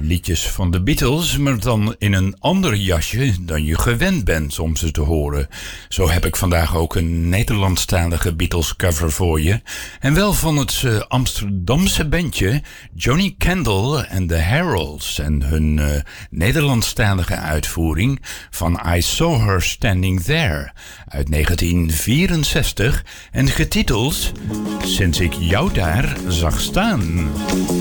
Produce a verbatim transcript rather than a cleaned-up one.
Liedjes van de Beatles, maar dan in een ander jasje dan je gewend bent om ze te horen. Zo heb ik vandaag ook een Nederlandstalige Beatles cover voor je. En wel van het uh, Amsterdamse bandje Johnny Kendall en The Heralds. En hun uh, Nederlandstalige uitvoering van I Saw Her Standing There uit negentien vierenzestig. En getiteld Sinds ik jou daar zag staan.